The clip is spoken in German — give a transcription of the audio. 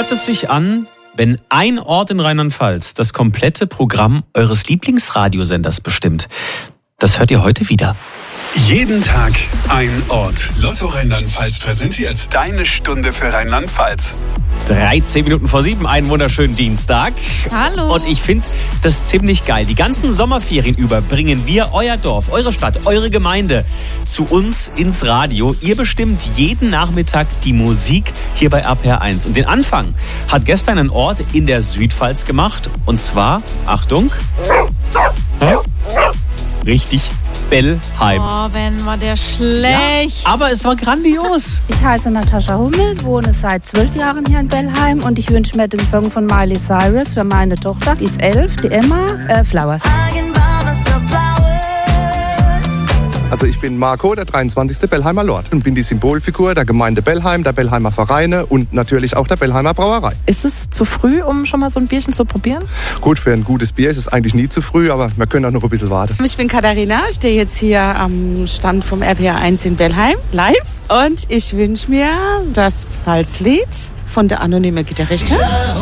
hört es sich an, wenn ein Ort in Rheinland-Pfalz das komplette Programm eures Lieblingsradiosenders bestimmt? Das hört ihr heute wieder. Jeden Tag ein Ort. Lotto Rheinland-Pfalz präsentiert deine Stunde für Rheinland-Pfalz. 13 Minuten vor 7, einen wunderschönen Dienstag. Hallo. Und ich finde das ziemlich geil. Die ganzen Sommerferien über bringen wir euer Dorf, eure Stadt, eure Gemeinde zu uns ins Radio. Ihr bestimmt jeden Nachmittag die Musik hier bei RPR1. Und den Anfang hat gestern ein Ort in der Südpfalz gemacht. Und zwar, Achtung, richtig, Bellheim. Oh, Ben, war der schlecht. Ja, aber es war grandios. Ich heiße Natascha Hummel, wohne seit 12 Jahren hier in Bellheim und ich wünsche mir den Song von Miley Cyrus für meine Tochter, die ist 11, die Emma, Flowers. Also ich bin Marco, der 23. Bellheimer Lord und bin die Symbolfigur der Gemeinde Bellheim, der Bellheimer Vereine und natürlich auch der Bellheimer Brauerei. Ist es zu früh, um schon mal so ein Bierchen zu probieren? Gut, für ein gutes Bier ist es eigentlich nie zu früh, aber wir können auch noch ein bisschen warten. Ich bin Katharina, stehe jetzt hier am Stand vom RPR1 in Bellheim, live. Und ich wünsche mir das Pfalzlied von der anonymen Gitarristin.